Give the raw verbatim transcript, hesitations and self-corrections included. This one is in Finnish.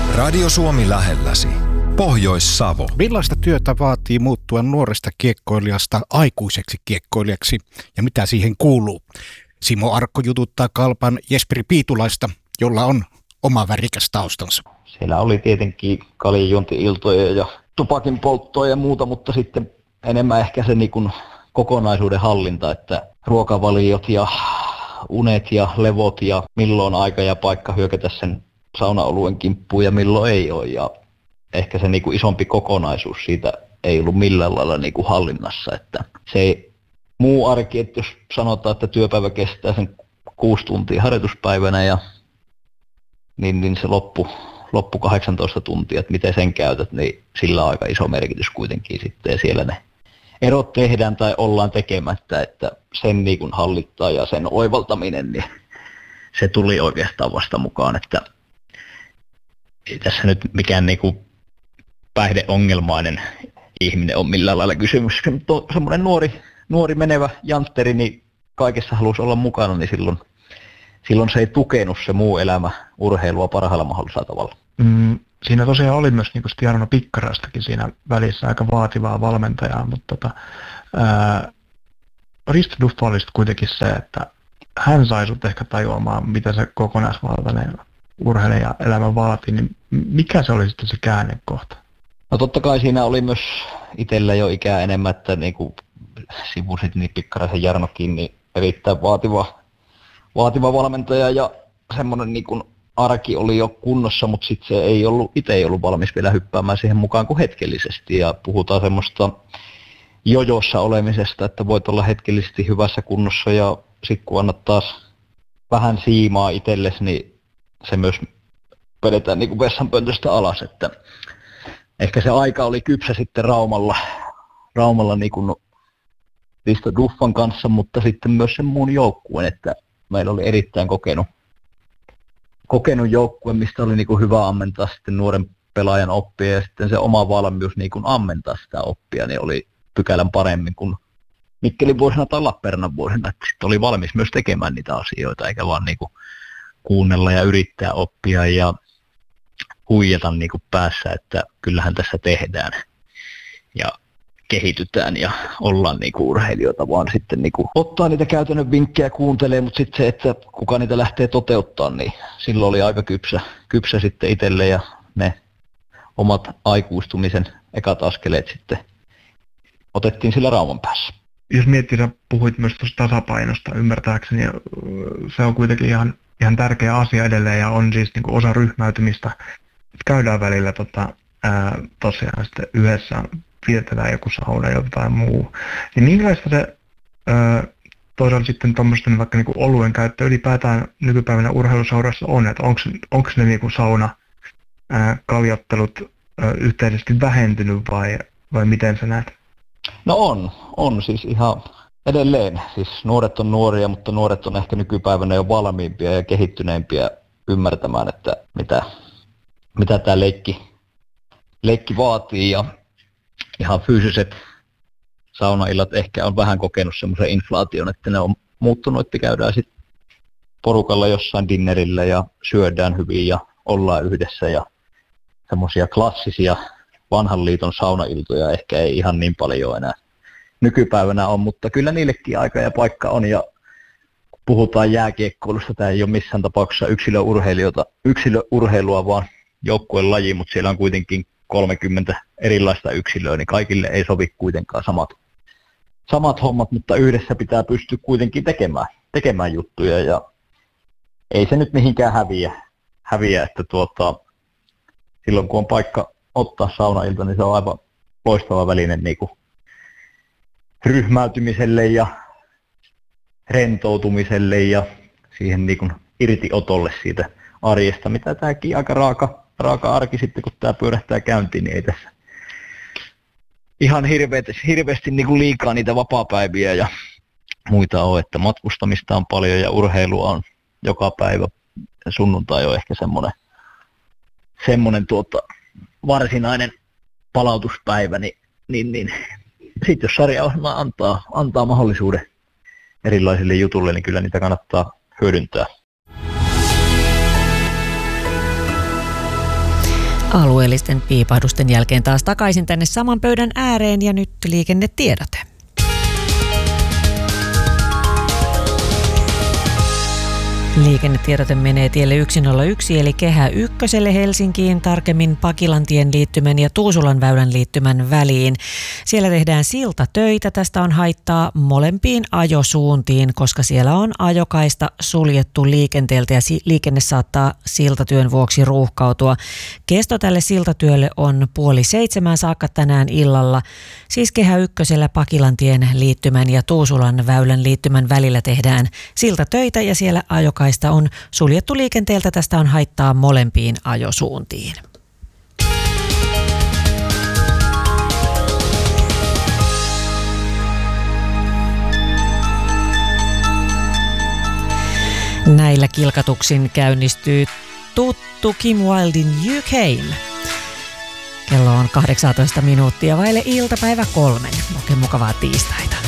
Radio Suomi lähelläsi. Pohjois-Savo. Millaista työtä vaatii muuttua nuoresta kiekkoilijasta aikuiseksi kiekkoilijaksi ja mitä siihen kuuluu? Simo Arkko jututtaa Kalpan Jesperi Piitulaista, jolla on oma värikäs taustansa. Siellä oli tietenkin kaljanjuonti-iltoja ja tupakin polttoa ja muuta, mutta sitten enemmän ehkä se niin kuin kokonaisuuden hallinta, että ruokavaliot ja unet ja levot ja milloin aika ja paikka hyökätä sen saunaoluen kimppuun ja milloin ei ole. Ja ehkä se niin kuin isompi kokonaisuus siitä ei ollut millään lailla niin kuin hallinnassa. Että se ei, muu arki, että jos sanotaan, että työpäivä kestää sen kuusi tuntia harjoituspäivänä ja niin, niin se loppu, loppu kahdeksantoista tuntia, että miten sen käytät, niin sillä on aika iso merkitys kuitenkin sitten. Ja siellä ne erot tehdään tai ollaan tekemättä, että sen niin kuin hallittaa ja sen oivaltaminen, niin se tuli oikeastaan vasta mukaan, että ei tässä nyt mikään niin kuin päihdeongelmainen ihminen on millään lailla kysymys. Mutta semmoinen nuori, nuori menevä jantteri, niin kaikessa halusi olla mukana, niin silloin, silloin se ei tukenut se muu elämä urheilua parhaalla mahdollisella tavalla. Mm, siinä tosiaan oli myös niin kuin Jarno Pikkarastakin siinä välissä aika vaativaa valmentajaa, mutta tota, ää, Risto Duffa oli kuitenkin se, että hän sai sut ehkä tajuamaan, mitä se kokonaisvaltainen urheilija-elämä vaati, niin mikä se oli sitten se käännekohta? No totta kai siinä oli myös itsellä jo ikää enemmän, että niin kuin sivusit niin Pikkaraisen Jarnokin, niin erittäin vaativa, vaativa valmentaja ja semmoinen niin kuin arki oli jo kunnossa, mutta sitten se ei ollut, itse ei ollut valmis vielä hyppäämään siihen mukaan kuin hetkellisesti ja puhutaan semmoista jojossa olemisesta, että voit olla hetkellisesti hyvässä kunnossa ja sitten kun annat taas vähän siimaa itsellesi, niin se myös vedetään niin kuin vessanpöntöstä alas, että ehkä se aika oli kypsä sitten Raumalla, Raumalla niin kuin Risto Duffan kanssa, mutta sitten myös sen muun joukkueen, että meillä oli erittäin kokenut, kokenut joukkue, mistä oli niin kuin hyvä ammentaa sitten nuoren pelaajan oppia ja sitten se oma valmius niin kuin ammentaa sitä oppia, niin oli pykälän paremmin kuin Mikkelin vuosina tai Lappeenrannan vuosina, että sitten oli valmis myös tekemään niitä asioita, eikä vaan niin kuin kuunnella ja yrittää oppia ja huijata niin kuin päässä, että kyllähän tässä tehdään ja kehitytään ja ollaan niin kuin urheilijoita, vaan sitten niin kuin ottaa niitä käytännön vinkkejä, kuuntelee, mutta sitten se, että kuka niitä lähtee toteuttamaan, niin silloin oli aika kypsä, kypsä sitten itselle ja ne omat aikuistumisen ekat askeleet sitten otettiin sillä Rauman päässä. Jos miettii, sä puhuit myös tuosta tasapainosta ymmärtääkseni, se on kuitenkin ihan, ihan tärkeä asia edelleen ja on siis niin kuin osa ryhmäytymistä. Käydään välillä tota, ää, tosiaan sitten yhdessä, vietetään joku sauna ja jotain muu. Niin minkälaista se ää, toisaalta sitten tuommoisten vaikka niin kuin oluen käyttö ylipäätään nykypäivänä urheiluseurassa on, että onko ne niin kuin sauna, ää, kaljottelut ää, yhteisesti vähentynyt vai, vai miten sä näet? No on, on siis ihan edelleen. Siis nuoret on nuoria, mutta nuoret on ehkä nykypäivänä jo valmiimpia ja kehittyneempiä ymmärtämään, että mitä, mitä tämä leikki, leikki vaatii. Ja ihan fyysiset saunaillat ehkä on vähän kokenut semmoisen inflaation, että ne on muuttunut, että käydään sitten porukalla jossain dinnerillä ja syödään hyvin ja ollaan yhdessä ja semmoisia klassisia vanhan liiton saunailtoja ehkä ei ihan niin paljon enää nykypäivänä on, mutta kyllä niillekin aika ja paikka on ja kun puhutaan jääkiekkoilusta, tämä ei ole missään tapauksessa yksilöurheilijoita, yksilöurheilua, vaan joukkueen laji, mutta siellä on kuitenkin kolmekymmentä erilaista yksilöä, niin kaikille ei sovi kuitenkaan samat, samat hommat, mutta yhdessä pitää pystyä kuitenkin tekemään, tekemään juttuja ja ei se nyt mihinkään häviä, häviä että tuota, silloin kun on paikka ottaa saunailta, niin se on aivan loistava väline niin kuin ryhmäytymiselle ja rentoutumiselle ja siihen niin kuin irtiotolle siitä arjesta, mitä tämäkin aika raaka, raaka arki sitten, kun tämä pyörähtää käyntiin, niin ei tässä ihan hirveästi, hirveästi niin kuin liikaa niitä vapaapäiviä ja muita ole, että matkustamista on paljon ja urheilua on joka päivä. Sunnuntai on ehkä semmoinen, semmoinen tuota, varsinainen palautuspäivä, niin, niin, niin. Sitten jos sarjaohjelma antaa, antaa mahdollisuuden erilaisille jutulle, niin kyllä niitä kannattaa hyödyntää. Alueellisten piipahdusten jälkeen taas takaisin tänne saman pöydän ääreen ja nyt liikennetiedote. Liikennetiedote menee tielle yksi nolla yksi eli Kehä ykköselle Helsinkiin, tarkemmin Pakilantien liittymän ja Tuusulan väylän liittymän väliin. Siellä tehdään siltatöitä. Tästä on haittaa molempiin ajosuuntiin, koska siellä on ajokaista suljettu liikenteeltä ja liikenne saattaa siltatyön vuoksi ruuhkautua. Kesto tälle siltatyölle on puoli seitsemään saakka tänään illalla. Siis Kehä ykkösellä Pakilantien liittymän ja Tuusulan väylän liittymän välillä tehdään siltatöitä ja siellä ajokaista on suljettu liikenteeltä. Tästä on haittaa molempiin ajosuuntiin. Näillä kilkatuksin käynnistyy tuttu Kim Wildin You Came. Kello on kahdeksantoista minuuttia vaille iltapäivä kolmen. Oikein mukavaa tiistaita.